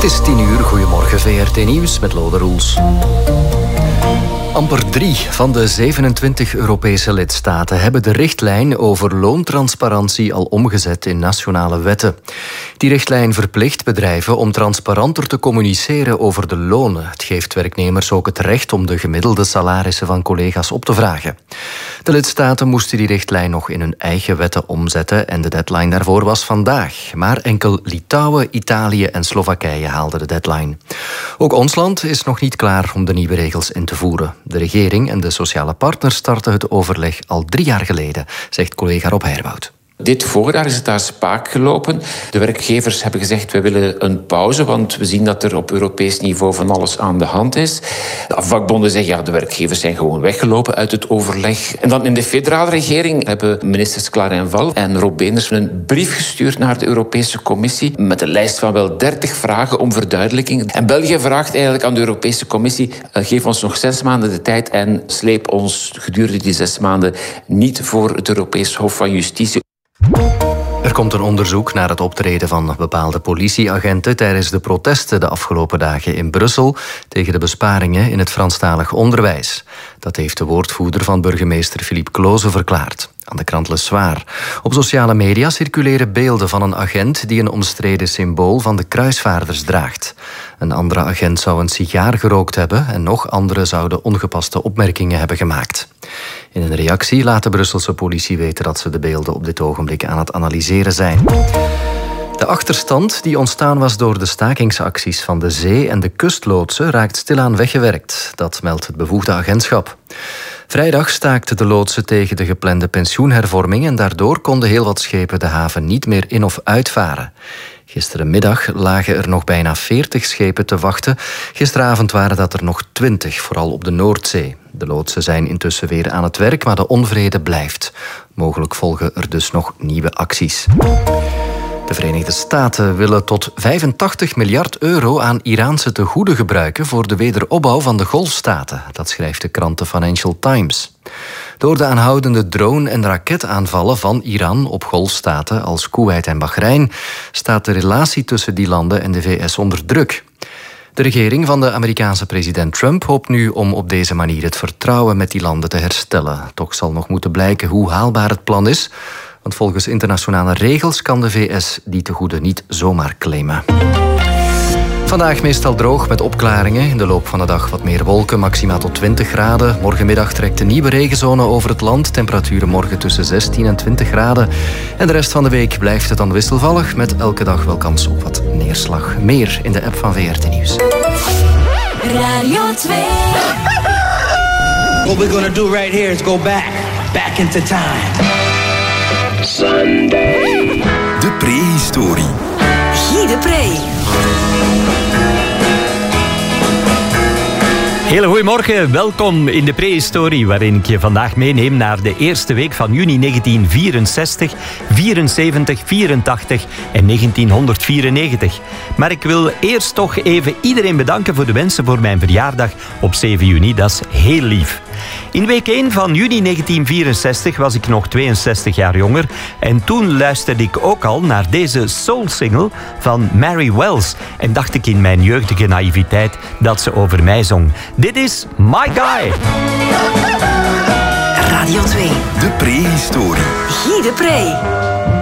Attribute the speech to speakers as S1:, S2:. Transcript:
S1: is 10:00, goedemorgen VRT Nieuws met Lode Roels. Amper 3 van de 27 Europese lidstaten hebben de richtlijn over loontransparantie al omgezet in nationale wetten. Die richtlijn verplicht bedrijven om transparanter te communiceren over de lonen. Het geeft werknemers ook het recht om de gemiddelde salarissen van collega's op te vragen. De lidstaten moesten die richtlijn nog in hun eigen wetten omzetten en de deadline daarvoor was vandaag. Maar enkel Litouwen, Italië en Slowakije haalden de deadline. Ook ons land is nog niet klaar om de nieuwe regels in te voeren. De regering en de sociale partners starten het overleg al 3 jaar geleden, zegt collega Rob Heirwoud.
S2: Dit voorjaar is het daar spaak gelopen. De werkgevers hebben gezegd, we willen een pauze, want we zien dat er op Europees niveau van alles aan de hand is. De vakbonden zeggen, ja, de werkgevers zijn gewoon weggelopen uit het overleg. En dan in de federale regering hebben ministers Klaar Val en Rob Beenders een brief gestuurd naar de Europese Commissie met een lijst van wel 30 vragen om verduidelijking. En België vraagt eigenlijk aan de Europese Commissie, geef ons nog 6 maanden de tijd en sleep ons gedurende die 6 maanden niet voor het Europees Hof van Justitie.
S1: Er komt een onderzoek naar het optreden van bepaalde politieagenten tijdens de protesten de afgelopen dagen in Brussel tegen de besparingen in het Franstalig onderwijs. Dat heeft de woordvoerder van burgemeester Philippe Cloze verklaard aan de krant Le Soir. Op sociale media circuleren beelden van een agent die een omstreden symbool van de kruisvaarders draagt. Een andere agent zou een sigaar gerookt hebben en nog anderen zouden ongepaste opmerkingen hebben gemaakt. In een reactie laat de Brusselse politie weten dat ze de beelden op dit ogenblik aan het analyseren zijn. De achterstand die ontstaan was door de stakingsacties van de zee- en de kustloodsen raakt stilaan weggewerkt. Dat meldt het bevoegde agentschap. Vrijdag staakten de loodsen tegen de geplande pensioenhervorming en daardoor konden heel wat schepen de haven niet meer in- of uitvaren. Gisterenmiddag lagen er nog bijna 40 schepen te wachten. Gisteravond waren dat er nog 20, vooral op de Noordzee. De loodsen zijn intussen weer aan het werk, maar de onvrede blijft. Mogelijk volgen er dus nog nieuwe acties. De Verenigde Staten willen tot 85 miljard euro aan Iraanse tegoeden gebruiken voor de wederopbouw van de Golfstaten. Dat schrijft de krant The Financial Times. Door de aanhoudende drone- en raketaanvallen van Iran op golfstaten als Koeweit en Bahrein staat de relatie tussen die landen en de VS onder druk. De regering van de Amerikaanse president Trump hoopt nu om op deze manier het vertrouwen met die landen te herstellen. Toch zal nog moeten blijken hoe haalbaar het plan is, want volgens internationale regels kan de VS die tegoeden niet zomaar claimen. Vandaag meestal droog met opklaringen. In de loop van de dag wat meer wolken, maximaal tot 20 graden. Morgenmiddag trekt een nieuwe regenzone over het land. Temperaturen morgen tussen 16 en 20 graden. En de rest van de week blijft het dan wisselvallig, met elke dag wel kans op wat neerslag. Meer in de app van VRT Nieuws.
S3: Radio 2.
S4: What we're gonna do right here is go back into time.
S3: Sunday.
S5: De prehistorie.
S3: Guy de Pre.
S6: Hele goedemorgen, welkom in de prehistorie, waarin ik je vandaag meeneem naar de eerste week van juni 1964, 74, 84 en 1994. Maar ik wil eerst toch even iedereen bedanken voor de wensen voor mijn verjaardag op 7 juni, dat is heel lief. In week 1 van juni 1964 was ik nog 62 jaar jonger en toen luisterde ik ook al naar deze soul-single van Mary Wells en dacht ik in mijn jeugdige naïviteit dat ze over mij zong. Dit is My Guy.
S3: Radio 2.
S5: De prehistorie.
S3: Guy de Pre.